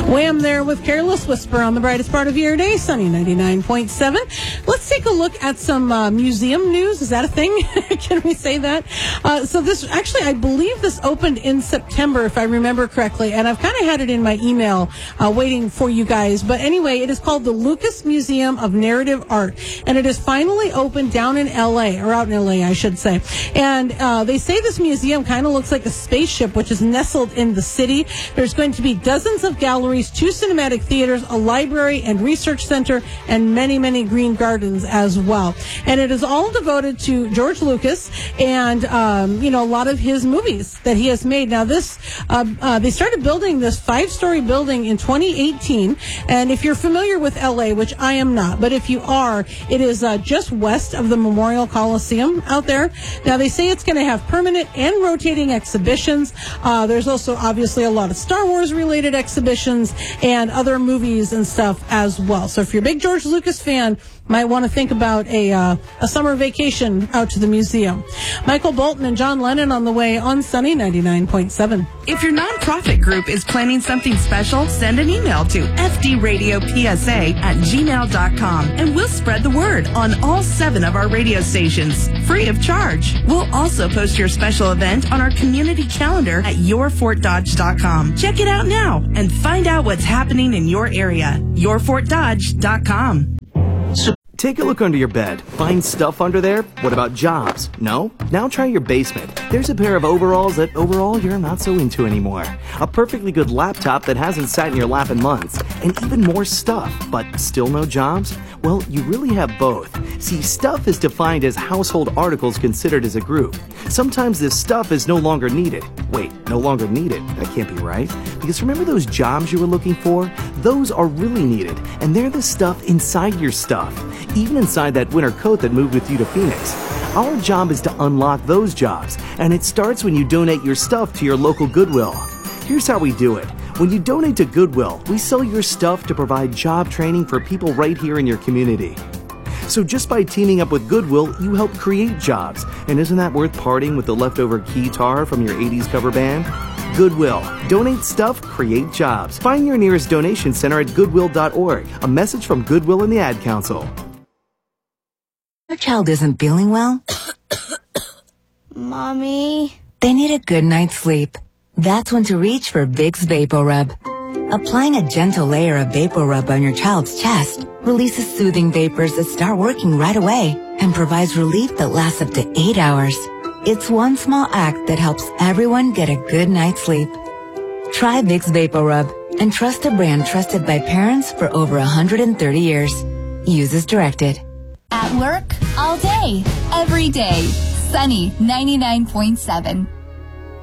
Wham there with Careless Whisper on the brightest part of your day, Sunny 99.7. Let's take a look at some museum news. Is that a thing? Can we say that? So this, actually, I believe this opened in September, if I remember correctly, and I've kind of had it in my email waiting for you guys. But anyway, it is called the Lucas Museum of Narrative Art, and it is finally open down in L.A., or out in L.A., I should say. And they say this museum kind of looks like a spaceship, which is nestled in the city. There's going to be dozens of galleries, 2 cinematic theaters, a library and research center, and many, many green gardens as well. And it is all devoted to George Lucas and, a lot of his movies that he has made. Now, this, they started building this 5-story building in 2018. And if you're familiar with LA, which I am not, but if you are, it is just west of the Memorial Coliseum out there. Now, they say it's going to have permanent and rotating exhibitions. There's also obviously a lot of Star Wars related exhibitions and other movies and stuff as well. So if you're a big George Lucas fan, might want to think about a summer vacation out to the museum. Michael Bolton and John Lennon on the way on Sunny 99.7. If your nonprofit group is planning something special, send an email to fdradiopsa@gmail.com and we'll spread the word on all 7 of our radio stations, free of charge. We'll also post your special event on our community calendar at yourfortdodge.com. Check it out now and find out what's happening in your area. yourfortdodge.com. Take a look under your bed. Find stuff under there? What about jobs? No? Now try your basement. There's a pair of overalls that overall you're not so into anymore. A perfectly good laptop that hasn't sat in your lap in months. And even more stuff, but still no jobs? Well, you really have both. See, stuff is defined as household articles considered as a group. Sometimes this stuff is no longer needed. Wait, no longer needed? That can't be right. Because remember those jobs you were looking for? Those are really needed, and they're the stuff inside your stuff. Even inside that winter coat that moved with you to Phoenix. Our job is to unlock those jobs, and it starts when you donate your stuff to your local Goodwill. Here's how we do it. When you donate to Goodwill, we sell your stuff to provide job training for people right here in your community. So just by teaming up with Goodwill, you help create jobs. And isn't that worth parting with the leftover guitar from your 80s cover band? Goodwill. Donate stuff, create jobs. Find your nearest donation center at goodwill.org. A message from Goodwill and the Ad Council. Your child isn't feeling well? Mommy? They need a good night's sleep. That's when to reach for Vicks VapoRub. Applying a gentle layer of VapoRub on your child's chest releases soothing vapors that start working right away and provides relief that lasts up to 8 hours. It's one small act that helps everyone get a good night's sleep. Try Vicks VapoRub and trust a brand trusted by parents for over 130 years. Use as directed. At work, all day, every day. Sunny 99.7.